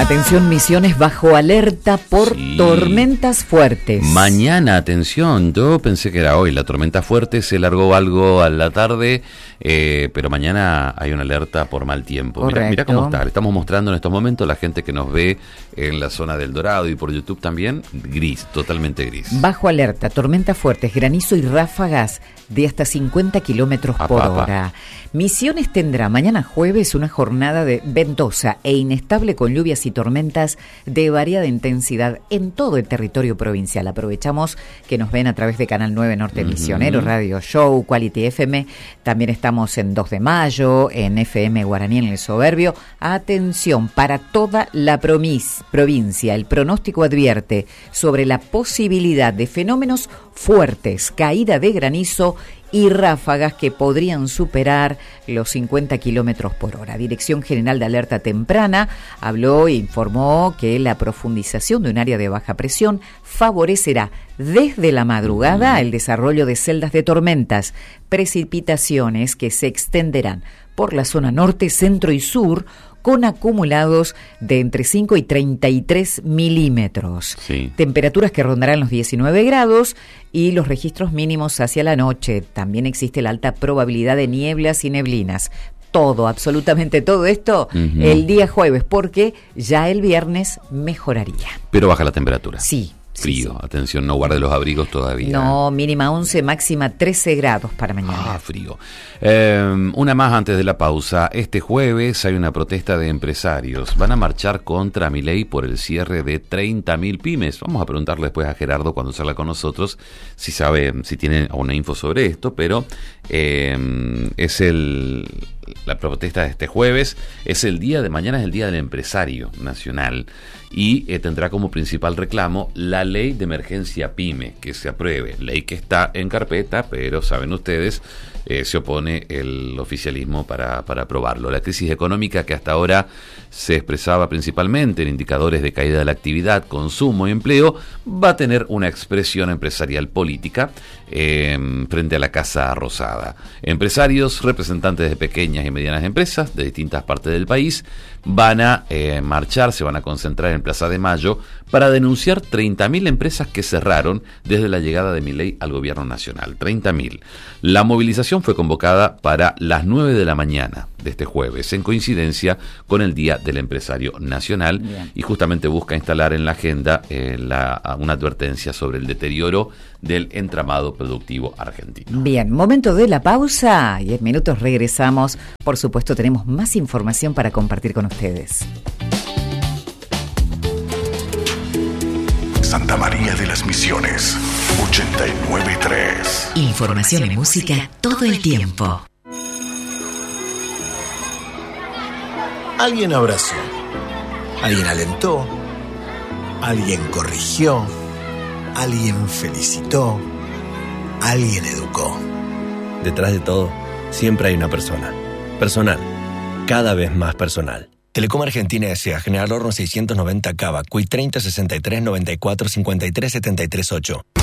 Atención, Misiones bajo alerta por tormentas fuertes. Mañana, atención, yo pensé que era hoy. La tormenta fuerte se largó algo a la tarde, pero mañana hay una alerta por mal tiempo. Mira cómo está. Le estamos mostrando en estos momentos la gente que nos ve en la zona del Dorado y por YouTube también, gris, totalmente gris. Bajo alerta, tormentas fuertes, granizo y ráfagas de hasta 50 kilómetros por hora. Misiones tendrá mañana jueves una jornada ventosa e inestable con lluvias y tormentas de variada intensidad en todo el territorio provincial. Aprovechamos que nos ven a través de Canal 9 Norte Misionero, Radio Show, Quality FM. También estamos en 2 de Mayo, en FM Guaraní en El Soberbio. Atención, para toda la provincia, el pronóstico advierte sobre la posibilidad de fenómenos fuertes, caída de granizo y ráfagas que podrían superar los 50 kilómetros por hora. Dirección General de Alerta Temprana habló e informó que la profundización de un área de baja presión favorecerá desde la madrugada el desarrollo de celdas de tormentas, precipitaciones que se extenderán por la zona norte, centro y sur, con acumulados de entre 5 y 33 milímetros. Sí. Temperaturas que rondarán los 19 grados y los registros mínimos hacia la noche. También existe la alta probabilidad de nieblas y neblinas. Todo, absolutamente todo esto, el día jueves, porque ya el viernes mejoraría. Pero baja la temperatura. Sí. Frío, sí. Atención, no guarde los abrigos todavía. No, mínima 11, máxima 13 grados para mañana. Frío. Una más antes de la pausa. Este jueves hay una protesta de empresarios. Van a marchar contra Milei por el cierre de 30.000 pymes. Vamos a preguntarle después a Gerardo cuando salga con nosotros si sabe, si tiene alguna info sobre esto, pero la protesta de este jueves es mañana es el Día del Empresario Nacional y tendrá como principal reclamo la ley de emergencia PYME, que se apruebe, ley que está en carpeta, pero saben ustedes, se opone el oficialismo para aprobarlo. La crisis económica que hasta ahora se expresaba principalmente en indicadores de caída de la actividad, consumo y empleo, va a tener una expresión empresarial política frente a la Casa Rosada. Empresarios, representantes de pequeñas y medianas empresas de distintas partes del país van a marchar, se van a concentrar en Plaza de Mayo para denunciar 30.000 empresas que cerraron desde la llegada de Milei al gobierno nacional. 30.000. La movilización fue convocada para las 9 de la mañana de este jueves, en coincidencia con el Día del Empresario Nacional. Bien. Y justamente busca instalar en la agenda una advertencia sobre el deterioro del entramado productivo argentino. Bien, momento de la pausa y en minutos regresamos. Por supuesto, tenemos más información para compartir con ustedes. Santa María de las Misiones, 89.3. Información y música todo el tiempo. Alguien abrazó, alguien alentó, alguien corrigió, alguien felicitó, alguien educó. Detrás de todo, siempre hay una persona. Personal, cada vez más personal. Telecom Argentina S.A. General Horno 690 Cava, CUI 30 63 94 53 73 8.